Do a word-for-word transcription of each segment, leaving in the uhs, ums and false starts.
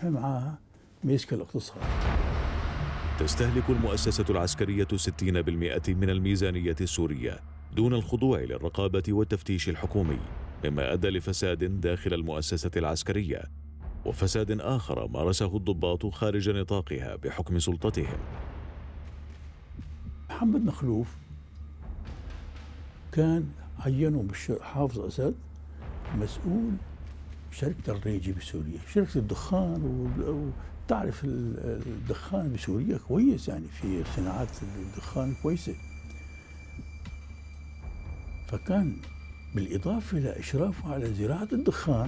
ونحمي معاها ميسك الاقتصاد. تستهلك المؤسسة العسكرية ستين بالمئة من الميزانية السورية دون الخضوع للرقابة والتفتيش الحكومي، مما أدى لفساد داخل المؤسسة العسكرية، وفساد آخر مارسه الضباط خارج نطاقها بحكم سلطتهم. محمد مخلوف كان عينه حافظ أسد مسؤول شركة الريجي بسوريا، شركة الدخان، وتعرف الدخان بسوريا كويس، يعني في صناعات الدخان كويسة. فكان بالإضافة لإشرافه على زراعة الدخان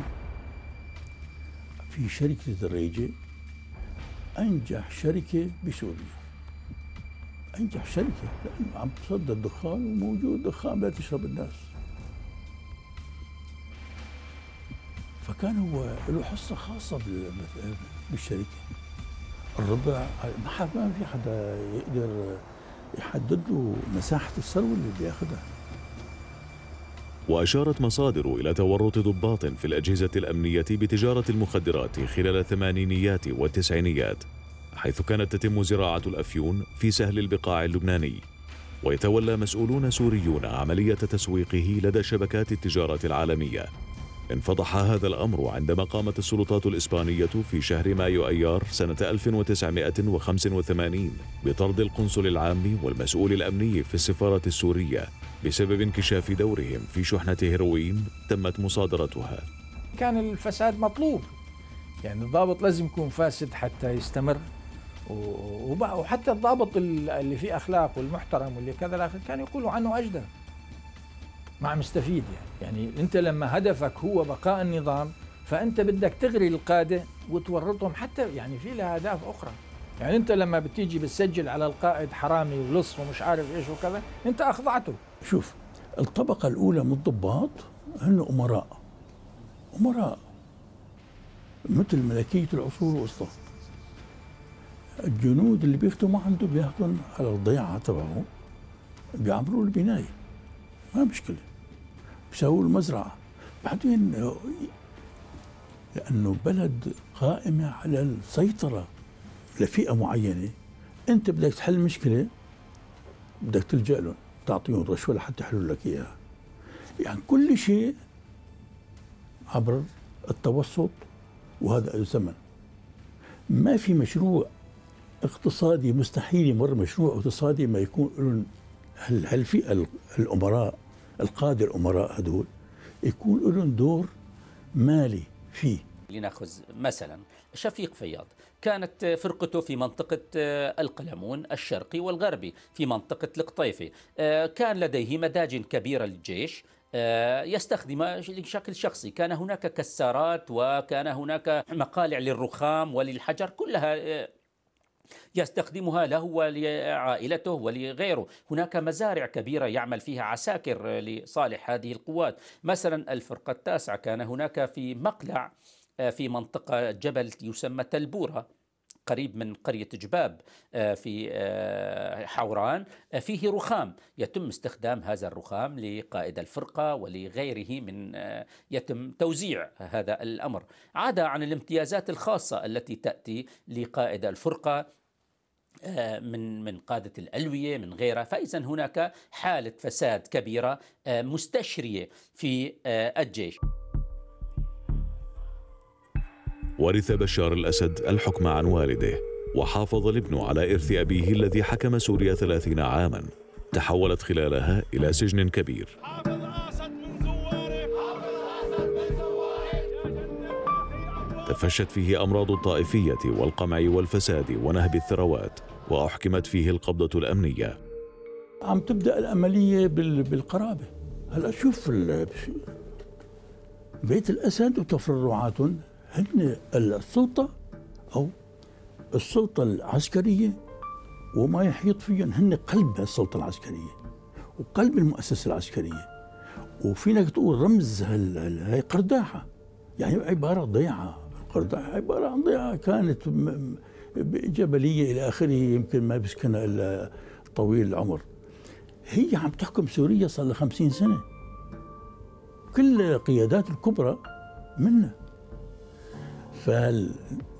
في شركة الريجي أنجح شركة بسوريا، أنجح شركة لأنه عم تصدر دخان وموجود دخان لا تشرب الناس. فكان هو له حصة خاصة بالشركة. الربع ما في حدا يقدر يحدد له مساحة الثروة اللي بياخذها. وأشارت مصادر إلى تورط ضباط في الأجهزة الأمنية بتجارة المخدرات خلال الثمانينيات والتسعينيات، حيث كانت تتم زراعة الأفيون في سهل البقاع اللبناني، ويتولى مسؤولون سوريون عملية تسويقه لدى شبكات التجارة العالمية. انفضح هذا الأمر عندما قامت السلطات الإسبانية في شهر مايو أيار سنة ألف وتسعمئة وخمسة وثمانين بطرد القنصل العام والمسؤول الأمني في السفارة السورية بسبب انكشاف دورهم في شحنة هيروين تمت مصادرتها. كان الفساد مطلوب، يعني الضابط لازم يكون فاسد حتى يستمر، وحتى الضابط اللي فيه أخلاق والمحترم واللي كذا كان يقولوا عنه أجدى مع مستفيد. يعني يعني أنت لما هدفك هو بقاء النظام فأنت بدك تغري القادة وتورطهم، حتى يعني في لها أهداف أخرى. يعني أنت لما بتيجي بتسجل على القائد حرامي ولص ومش عارف إيش وكذا، أنت أخضعته. شوف، الطبقة الأولى من الضباط هن أمراء، أمراء مثل ملكية العصور الوسطى. الجنود اللي بيخدموا عنده بياخذون على الضيعة تبعه، بيعملوا البناية ما مشكلة، بيسووا المزرعة. بعدين لأنه بلد قائمة على السيطرة لفئة معينة، أنت بدك تحل مشكلة بدك تلجأ لهم، تعطيهم رشوة لحتى يحلوا لك إياها. يعني كل شيء عبر التوسط، وهذا الزمن. ما في مشروع اقتصادي مستحيل يمر مشروع اقتصادي ما يكون لهم هل هل في الأمراء القادة الأمراء هدول يكون لهم دور مالي فيه. لنأخذ مثلا شفيق فياض، كانت فرقته في منطقة القلمون الشرقي والغربي في منطقة القطيفة، كان لديه مداجن كبيرة للجيش يستخدمها بشكل شخصي، كان هناك كسارات وكان هناك مقالع للرخام وللحجر كلها يستخدمها له ولعائلته ولغيره. هناك مزارع كبيرة يعمل فيها عساكر لصالح هذه القوات. مثلا الفرقة التاسعة كان هناك في مقلع في منطقة جبل يسمى تلبورة قريب من قرية جباب في حوران، فيه رخام يتم استخدام هذا الرخام لقائد الفرقة ولغيره، من يتم توزيع هذا الأمر. عدا عن الامتيازات الخاصة التي تأتي لقائد الفرقة من من قادة الألوية من غيرها. فإذا هناك حالة فساد كبيرة مستشرية في الجيش. ورث بشار الأسد الحكم عن والده، وحافظ الابن على إرث أبيه الذي حكم سوريا ثلاثين عاما تحولت خلالها إلى سجن كبير. تفشت فيه أمراض الطائفية والقمع والفساد ونهب الثروات، وأحكمت فيه القبضة الأمنية. عم تبدأ العملية بالقرابة. هلا شوف بيت الأسد وتفرعاتهم، هن السلطة أو السلطة العسكرية وما يحيط فيهم، هن قلب السلطة العسكرية وقلب المؤسسة العسكرية. وفينك تقول رمز هاي قرداحة، يعني عبارة ضيعة. قرداحة عبارة عن ضيعة كانت جبلية إلى آخره، يمكن ما بيسكنها إلا طويل العمر. هي عم تحكم سوريا صار لها خمسين سنة، كل القيادات الكبرى منها. فال